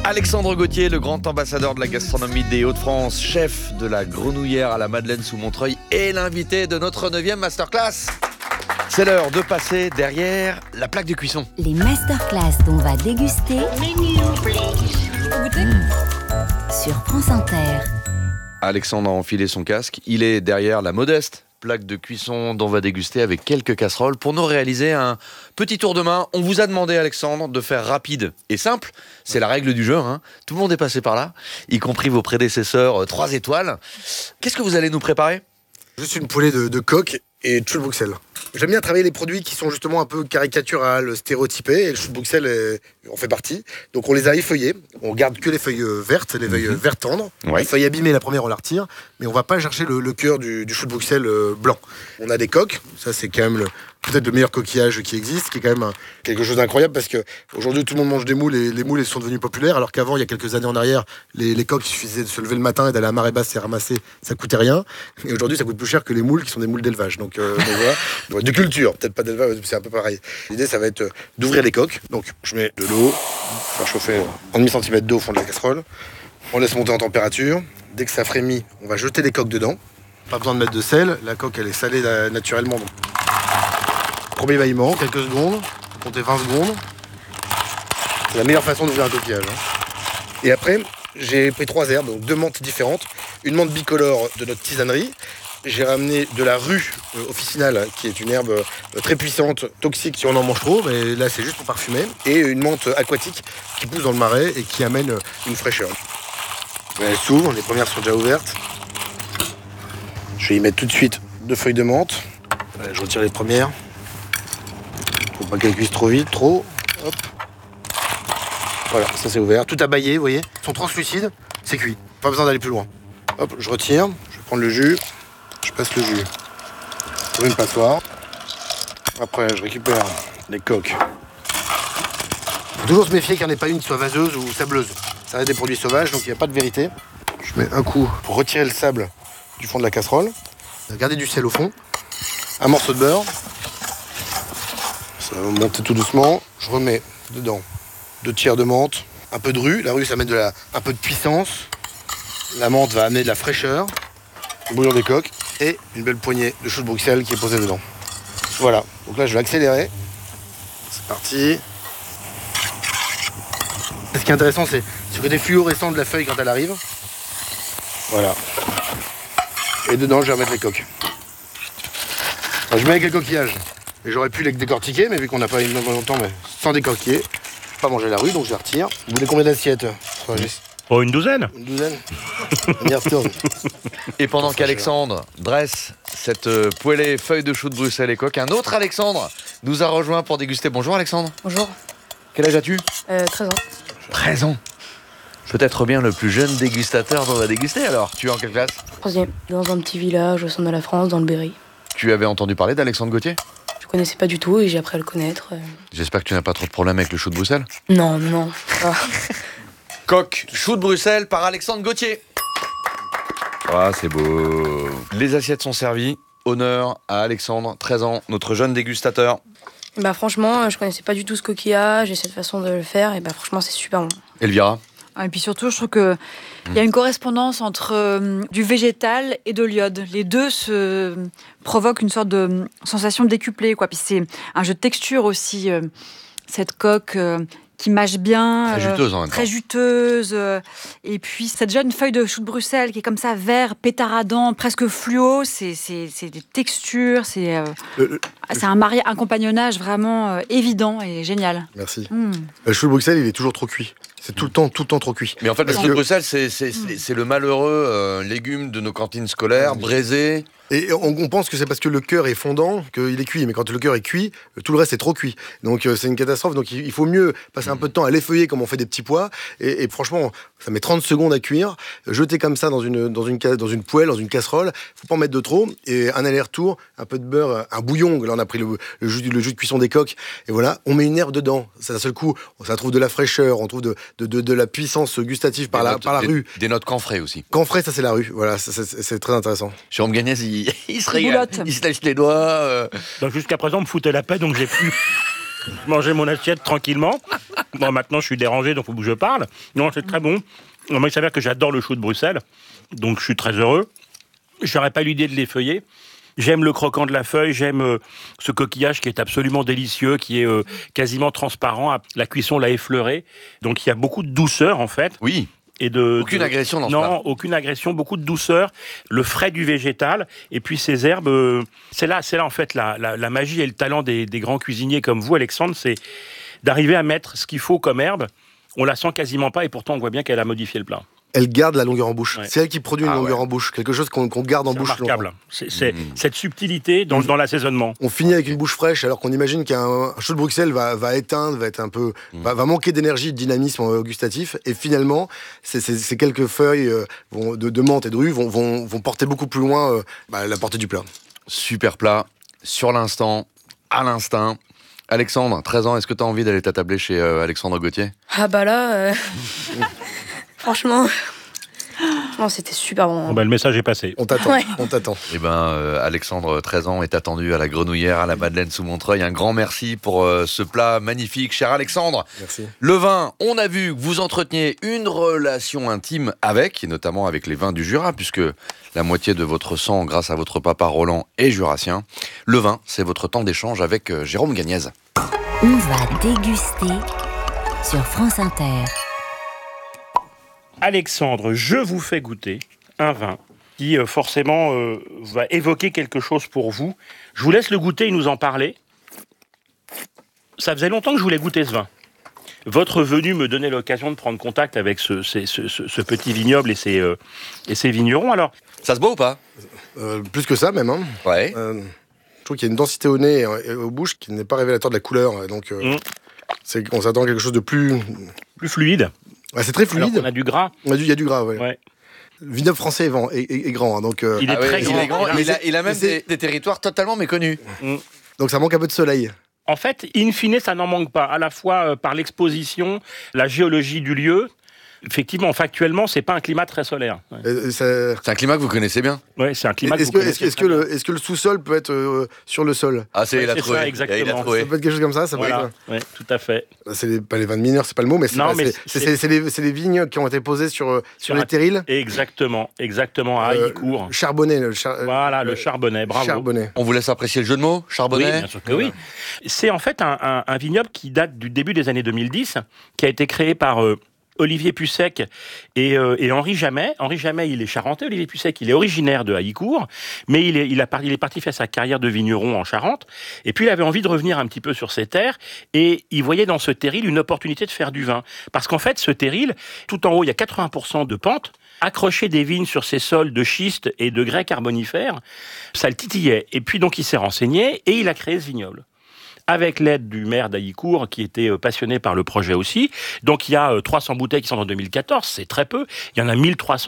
Alexandre Gauthier, le grand ambassadeur de la gastronomie des Hauts-de-France, chef de la grenouillère à la Madeleine sous Montreuil et l'invité de notre 9e masterclass. C'est l'heure de passer derrière la plaque de cuisson. Les masterclass dont on va déguster sur France Inter. Alexandre a enfilé son casque. Il est derrière la modeste plaque de cuisson dont on va déguster avec quelques casseroles. Pour nous réaliser un petit tour de main, on vous a demandé, Alexandre, de faire rapide et simple. C'est la règle du jeu, hein. Tout le monde est passé par là, y compris vos prédécesseurs 3 étoiles. Qu'est-ce que vous allez nous préparer ? Juste une poêlée de coq et de chou de Bruxelles. J'aime bien travailler les produits qui sont justement un peu caricaturales, stéréotypés, et le chou de Bruxelles en fait partie. Donc on les a effeuillés, on garde que les feuilles vertes, les feuilles vertes tendres. Ouais. Les feuilles abîmées, la première on la retire, mais on va pas chercher le cœur du chou de Bruxelles blanc. On a des coques, ça c'est quand même peut-être le meilleur coquillage qui existe, qui est quand même quelque chose d'incroyable parce que aujourd'hui tout le monde mange des moules et les moules sont devenus populaires, alors qu'avant, il y a quelques années en arrière, les coques, il suffisait de se lever le matin et d'aller à marée basse et ramasser, ça coûtait rien. Et aujourd'hui, ça coûte plus cher que les moules qui sont des moules d'élevage. Donc voilà, de culture, peut-être pas d'élevage, c'est un peu pareil. L'idée, ça va être d'ouvrir les coques. Donc je mets de l'eau, faire chauffer 1,5 cm d'eau au fond de la casserole. On laisse monter en température. Dès que ça frémit, on va jeter les coques dedans. Pas besoin de mettre de sel, la coque elle est salée naturellement. Donc. Premier bâillement, quelques secondes, comptez 20 secondes. C'est la meilleure façon d'ouvrir un coquillage. Et après, j'ai pris 3 herbes, donc 2 menthes différentes. Une menthe bicolore de notre tisanerie. J'ai ramené de la rue officinale, qui est une herbe très puissante, toxique si on en mange trop, mais là c'est juste pour parfumer. Et une menthe aquatique qui pousse dans le marais et qui amène une fraîcheur. Elle s'ouvre, les premières sont déjà ouvertes. Je vais y mettre tout de suite 2 feuilles de menthe. Voilà, je retire les premières. Faut pas qu'elles cuisent trop vite, trop. Hop. Voilà, ça c'est ouvert. Tout a baillé, vous voyez. Ils sont translucides, c'est cuit. Pas besoin d'aller plus loin. Hop, je retire. Je vais prendre le jus. Je passe le jus sur une passoire. Après, je récupère les coques. Faut toujours se méfier qu'il n'y en ait pas une qui soit vaseuse ou sableuse. Ça reste des produits sauvages, donc il n'y a pas de vérité. Je mets un coup pour retirer le sable du fond de la casserole. Garder du sel au fond. Un morceau de beurre. Ça va monter tout doucement. Je remets dedans 2 tiers de menthe, un peu de rue. La rue, ça met un peu de puissance. La menthe va amener de la fraîcheur. Le bouillon des coques et une belle poignée de chou de Bruxelles qui est posée dedans. Voilà. Donc là, je vais accélérer. C'est parti. Ce qui est intéressant, c'est ce côté fluorescent de la feuille quand elle arrive. Voilà. Et dedans, je vais remettre les coques. Alors, je mets avec les coquillages. Et j'aurais pu les décortiquer, mais vu qu'on n'a pas eu longtemps, mais sans décortiquer, je ne vais pas manger la rue, donc je les retire. Vous voulez combien d'assiettes ? Oh, une douzaine. Une douzaine. On y retourne. Et pendant qu'Alexandre dresse cette poêlée feuille de chou de Bruxelles et coque, un autre Alexandre nous a rejoint pour déguster. Bonjour Alexandre. Bonjour. Quel âge as-tu ? 13 ans. 13 ans. Peut-être bien le plus jeune dégustateur dont on va déguster alors. Tu es en quelle classe ? 3e. Dans un petit village au centre de la France, dans le Berry. Tu avais entendu parler d'Alexandre Gauthier ? Je connaissais pas du tout et j'ai appris à le connaître. J'espère que tu n'as pas trop de problèmes avec le chou de Bruxelles. Non. Ah. Coq, chou de Bruxelles par Alexandre Gauthier. Ah, c'est beau. Les assiettes sont servies. Honneur à Alexandre, 13 ans, notre jeune dégustateur. Bah franchement, je connaissais pas du tout ce coquillage et cette façon de le faire. Et bah franchement, c'est super bon. Elvira. Et puis surtout, je trouve qu'il y a une correspondance entre du végétal et de l'iode. Les deux se provoquent une sorte de sensation décuplée, quoi. Puis c'est un jeu de texture aussi, cette coque qui mâche bien. Très juteuse en même temps. Très juteuse. Et puis cette jeune feuille de chou de Bruxelles qui est comme ça, vert, pétaradant, presque fluo. C'est des textures, c'est un compagnonnage vraiment évident et génial. Merci. Le chou de Bruxelles, il est toujours trop cuit. C'est tout le temps trop cuit. Mais en fait, le chou de Bruxelles, c'est le malheureux légume de nos cantines scolaires, braisé. Et on pense que c'est parce que le cœur est fondant qu'il est cuit. Mais quand le cœur est cuit, tout le reste est trop cuit. Donc c'est une catastrophe. Donc il faut mieux passer un peu de temps à l'effeuiller comme on fait des petits pois. Et franchement, ça met 30 secondes à cuire. Jeter comme ça dans une poêle, dans une casserole. Faut pas en mettre de trop. Et un aller-retour, un peu de beurre, un bouillon. Là, on a pris le jus de cuisson des coques. Et voilà, on met une herbe dedans. Ça, d'un seul coup, ça trouve de la fraîcheur. On trouve de la puissance gustative par la rue. Des notes camphrées aussi. Camphré, ça c'est la rue. Voilà, c'est très intéressant. Jérôme Gagnès, il se régale. Il se lèche les doigts. Donc jusqu'à présent, on me foutait la paix, donc j'ai pu manger mon assiette tranquillement. Bon, maintenant, je suis dérangé, donc il faut que je parle. Non, c'est très bon. Moi, il s'avère que j'adore le chou de Bruxelles, donc je suis très heureux. J'aurais pas l'idée de l'effeuiller. J'aime le croquant de la feuille, j'aime ce coquillage qui est absolument délicieux, qui est quasiment transparent. La cuisson l'a effleuré. Donc il y a beaucoup de douceur en fait. Oui. Et Aucune agression dans ce plat. Non, aucune agression, beaucoup de douceur, le frais du végétal, et puis ces herbes, c'est là en fait la magie et le talent des grands cuisiniers comme vous, Alexandre, c'est d'arriver à mettre ce qu'il faut comme herbe. On la sent quasiment pas, et pourtant on voit bien qu'elle a modifié le plat. Elle garde la longueur en bouche. Ouais. C'est elle qui produit une longueur en bouche, quelque chose qu'on garde en C'est bouche remarquable. longtemps. C'est cette subtilité dans l'assaisonnement. On finit avec une bouche fraîche, alors qu'on imagine qu'un chou de Bruxelles va éteindre, va être un peu, va manquer d'énergie, de dynamisme gustatif. Et finalement, ces quelques feuilles de menthe et de rue vont porter beaucoup plus loin la portée du plat. Super plat, sur l'instant, à l'instinct. Alexandre, 13 ans, est-ce que tu as envie d'aller t'attabler chez Alexandre Gauthier? Ah bah là, franchement, c'était super bon. Bon, le message est passé. On t'attend, Ouais. on t'attend. Eh ben, Alexandre, 13 ans, est attendu à la Grenouillère, à la Madeleine sous Montreuil. Un grand merci pour ce plat magnifique, cher Alexandre. Merci. Le vin, on a vu que vous entreteniez une relation intime avec, et notamment avec les vins du Jura, puisque la moitié de votre sang, grâce à votre papa Roland, est jurassien. Le vin, c'est votre temps d'échange avec Jérôme Gagnez. On va déguster sur France Inter. Alexandre, je vous fais goûter un vin qui forcément va évoquer quelque chose pour vous. Je vous laisse le goûter et nous en parler. Ça faisait longtemps que je voulais goûter ce vin. Votre venue me donnait l'occasion de prendre contact avec ce petit vignoble et ses vignerons. Alors, Ça se boit ou pas? Plus que ça même. Hein. Ouais. Je trouve qu'il y a une densité au nez et aux bouches qui n'est pas révélateur de la couleur. Donc, on s'attend à quelque chose de plus... plus fluide. Ouais, c'est très Alors fluide. qu'on a du gras. Il y a du gras, ouais. Ouais. Le vignoble français est grand, hein, donc, Il est très il est grand. grand. Il a même des territoires totalement méconnus. donc ça manque un peu de soleil. En fait, in fine, ça n'en manque pas. À la fois par l'exposition, la géologie du lieu. Effectivement, factuellement, c'est pas un climat très solaire. Ouais, C'est un climat que vous connaissez bien. Ouais, c'est un climat que Est-ce vous que, connaissez est-ce que très bien. est-ce que le sous-sol peut être sur le sol? Ah, c'est Ouais, il a c'est trouvé. ça, exactement. Il a trouvé. Ça peut être quelque chose comme ça, peut Voilà, être... ouais, tout à fait. C'est pas les vins de mineurs, c'est pas le mot, mais Non, mais c'est les vignes qui ont été posées sur les terrils. Exactement, à Haillicourt. Charbonnet. Voilà, le charbonnet, bravo. Charbonnet. On vous laisse apprécier le jeu de mots, Oui, Charbonnet. bien sûr que oui. C'est en fait un vignoble qui date du début des années 2010, qui a été créé par Olivier Pussec et Henri Jamet. Henri Jamet, il est charentais. Olivier Pussec, il est originaire de Haillicourt, mais il est parti faire sa carrière de vigneron en Charente. Et puis, il avait envie de revenir un petit peu sur ses terres et il voyait dans ce terril une opportunité de faire du vin. Parce qu'en fait, ce terril, tout en haut, il y a 80% de pente. Accrocher des vignes sur ces sols de schiste et de grès carbonifères, ça le titillait. Et puis, donc, il s'est renseigné et il a créé ce vignoble, avec l'aide du maire d'Haillicourt, qui était passionné par le projet aussi. Donc il y a 300 bouteilles qui sont en 2014, c'est très peu. Il y en a 1300